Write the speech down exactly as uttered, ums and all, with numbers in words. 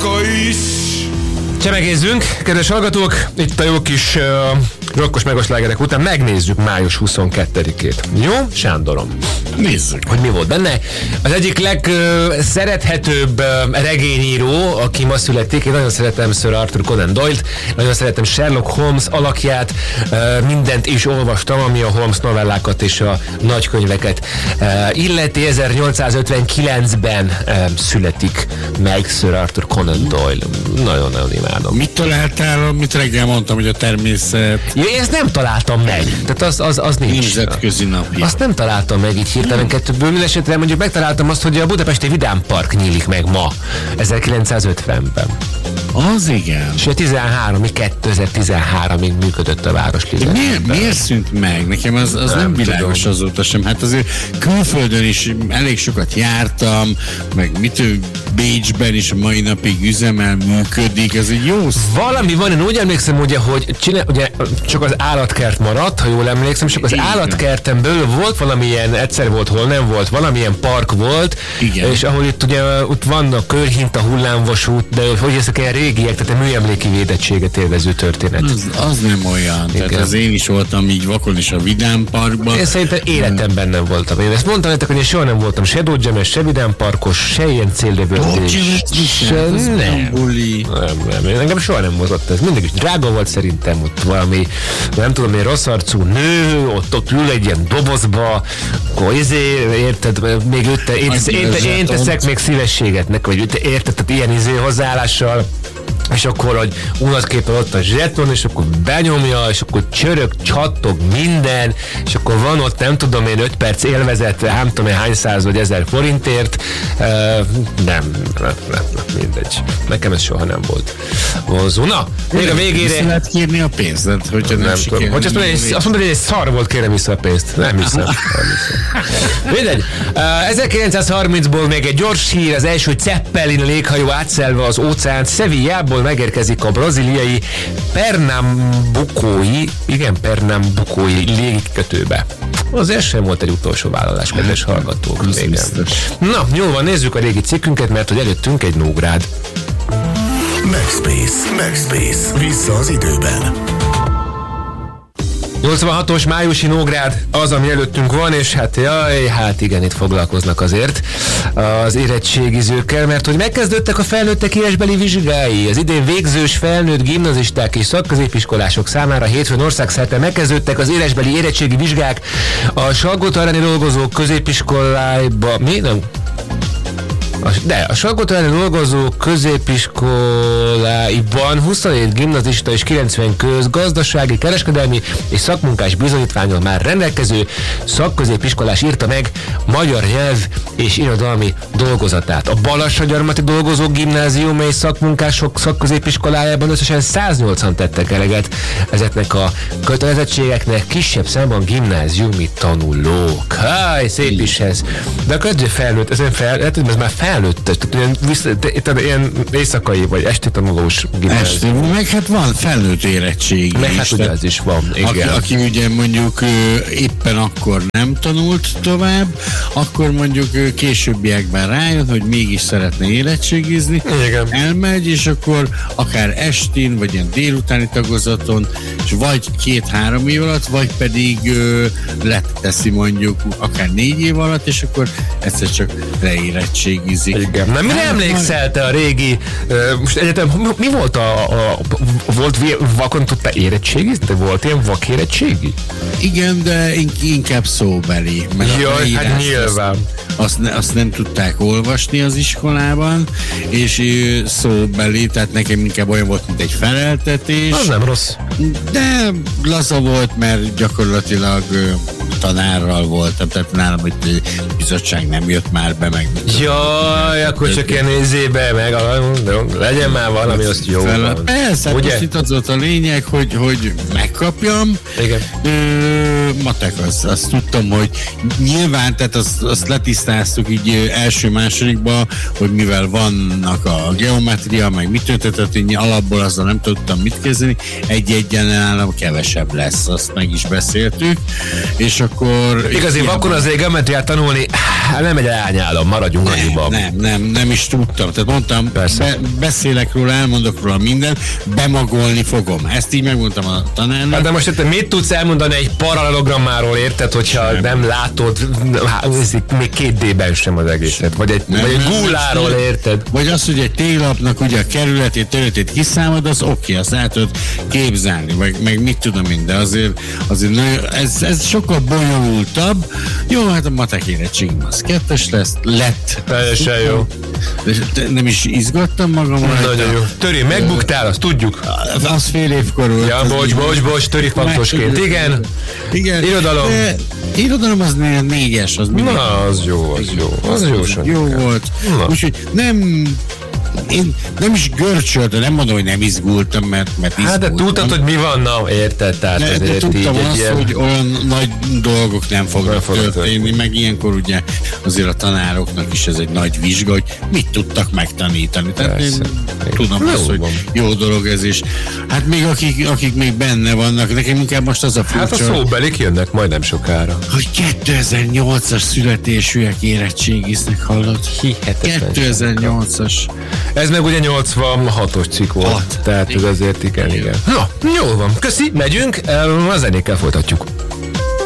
éjszaka is. Csemegézzünk, kedves hallgatók, itt a jó kis uh, rokkos megoslágerek után megnézzük május huszonkettedikét. Jó? Sándorom. Nézzük. Hogy mi volt benne. Az egyik legszerethetőbb uh, regényíró, aki ma születik, én nagyon szeretem Sir Arthur Conan Doyle-t, nagyon szeretem Sherlock Holmes alakját, uh, mindent is olvastam, ami a Holmes novellákat és a nagykönyveket uh, illeti. ezernyolcszázötvenkilencben uh, születik meg Sir Arthur Conan Doyle. Nagyon-nagyon imádom. Mit találtál, amit reggel mondtam, hogy a természet... Ja, én ezt nem találtam meg. Tehát az, az, az nincs. Nemzetközi napja. Azt nem találtam meg így hirtelen kettőből. Mindenesetre mondjuk megtaláltam azt, hogy a Budapesti Vidám Park nyílik meg ma, ezerkilencszázötvenben. Az igen. És a tizenhárom, kétezer-tizenháromig működött a Városligetben. Miért, miért szűnt meg? Nekem az, az nem, nem világos tudom. Azóta sem. Hát azért külföldön is elég sokat jártam, meg mit Bécsben is a mai napig üzemel, működik, ez egy jó szó. Valami van, én úgy emlékszem, ugye, hogy csinál, ugye, csak az állatkert maradt, ha jól emlékszem, csak az állatkerten belül volt valamilyen, egyszer volt, hol nem volt, valamilyen park volt, igen. És ahol itt ugye ott vannak körhinta, hullámvasút, de hogy ezek ilyen régiek, tehát a műemléki védettséget élvező történet. Az, az nem olyan. Igen. Tehát az én is voltam így vakon is a Vidám Parkban. Én szerintem életemben nem voltam. Én ezt mondtam nektek, hogy én soha nem voltam se Dodgemes, se Vidám Parkos, se ilyen céllövő. Se nem. Nem, nem. Engem soha nem mozott ez. Mindig is drága volt szerintem, ott valami, nem tudom, egy rossz arcú nő, ott, ott ül egy ilyen dobozba, akkor izé, érted, még őt, én, én, én, én teszek még szívességet neki, vagy érted, tehát ilyen izé hozzáállással, és akkor, hogy unatképpen ott a zseton, és akkor benyomja, és akkor csörög, csattog minden, és akkor van ott, nem tudom én, öt perc élvezet, nem tudom én hány száz vagy ezer forintért. Uh, nem, nem, nem, mindegy. Nekem ez soha nem volt vonzó. Na, még a végére... Vissza lehet kérni a pénzt, hogyha nem, nem sikerül. Hogy azt mondod, hogy, hogy egy szar volt, kérem vissza a pénzt. Nem hiszem. Nem hiszem. Mindegy. Uh, ezerkilencszázharmincból még egy gyors hír, az első Zeppelin léghajó átszelve az óceánt, Sevillából megérkezik a braziliai Pernambucói, igen, Pernambucói légikötőbe. Azért sem volt egy utolsó vállalás, kedves hallgatók. Na, jó van, nézzük a régi cikkünket, mert hogy előttünk egy Nógrád. MagSpace, MagSpace, vissza az időben. nyolcvanhatos májusi Nógrád az, ami előttünk van, és hát jaj, hát igen, itt foglalkoznak azért az érettségizőkkel, mert hogy megkezdődtek a felnőttek írásbeli vizsgái. Az idén végzős felnőtt gimnazisták és szakközépiskolások számára hétfőn országszerte megkezdődtek az írásbeli érettségi vizsgák. A Salgótarjáni dolgozók középiskoláiba... Mi? Nem... De a Salgótarjáni dolgozók középiskoláiban huszonhét gimnazista és kilencven köz gazdasági, kereskedelmi és szakmunkás bizonyítvánnyal már rendelkező szakközépiskolás írta meg magyar nyelv és irodalmi dolgozatát. A Balassagyarmati Dolgozók Gimnázium és Szakmunkások Szakközépiskolájában összesen száznyolcvan tettek eleget ezeknek a kötelezettségeknek, kisebb számban gimnáziumi tanulók. Háj, szép is ez. De a közé felnőtt, ezen fel, ez már fel felnőtt, tehát ilyen, vissza, ilyen éjszakai vagy esti tanulós gimnázium. Meg hát van felnőtt érettség. Meg hát ugye ez is van, igen. Aki, aki ugye mondjuk éppen akkor nem tanult tovább, akkor mondjuk későbbiekben rájön, hogy mégis szeretne érettségizni, igen. Elmegy, és akkor akár estén, vagy ilyen délutáni tagozaton, és vagy két-három év alatt, vagy pedig ö, leteszi mondjuk akár négy év alatt, és akkor egyszer csak leérettségiz. Igen. Na, mire emlékszel te a régi, uh, most egyetem, mi volt a, a, a volt vakon tudta érettségizni? De volt ilyen vak érettségi? Igen, de inkább szóbeli. Jaj, hát nyilván. Azt, azt, azt nem tudták olvasni az iskolában, és szóbeli, tehát nekem inkább olyan volt, mint egy feleltetés. Az nem rossz. De laza volt, mert gyakorlatilag tanárral voltam, tehát nálam, hogy bizottság nem jött már be, meg... Jaj, akkor csak ilyen nézébe, meg legyen már valami, azt jó fel, van. Persze, ugye? Most itt az volt a lényeg, hogy, hogy megkapjam. Igen. Ö, matek, azt, azt tudtam, hogy nyilván, tehát azt, azt letisztáztuk így első-másodikban, hogy mivel vannak a geometria, meg mit történt, hogy alapból azzal nem tudtam mit kezdeni, egy-egyen nálam kevesebb lesz, azt meg is beszéltük, és akkor akkor... Igazi vakon azért geometriát tanulni, hát nem egy ányálom, maradjunk annyiban. Nem, nem, nem is tudtam. Tehát mondtam, be, beszélek róla, elmondok róla mindent, bemagolni fogom. Ezt így megmondtam a tanárnak. Hát de most te mit tudsz elmondani egy paralelogrammáról, érted, hogyha nem, nem látod hát, még két dé-ben sem az egészet, vagy egy, nem, vagy egy gulláról, érted? Vagy az, hogy egy téglapnak ugye a kerületét, területét kiszámod, az oké, azt el tudod képzelni, meg, meg mit tudom én, de azért, azért ez, ez sokkal bonyolultabb. Jó, hát a matek érettségim az kettes lesz, lett. Teljesen jó. De nem is izgattam magam. Nagyon jó. Töri, megbuktál, azt tudjuk. Az fél évkor volt. Ja, bocs, bocs, bocs, Töri faktosként. Igen. Igen. Irodalom. De, irodalom az négyes, az mindig. Na, az jó, az jó. Az jó, jó volt. Úgyhogy nem... Én nem is görcsöltem, nem mondom, hogy nem izgultam, mert, mert izgultam. Hát de tudtad, hogy mi van, na, érted? Tehát de, de tudtam azt, ilyen... hogy olyan nagy dolgok nem fognak fog történni, történni, meg ilyenkor ugye azért a tanároknak is ez egy nagy vizsga, hogy mit tudtak megtanítani. Tehát én tudom azt, hogy jó dolog ez is. Hát még akik, akik még benne vannak, nekem inkább most az a furcsa... Hát a szóbelik jönnek majd nem sokára. Hogy kétezer-nyolcas születésűek érettségiznek, hallott? Hihetetlen. kétezer-nyolcas. Ez meg ugye nyolcvanhatos cikk volt. Hat. Tehát ez azért igen, igen. Na, jól van. Köszi, megyünk, a zenékkel folytatjuk.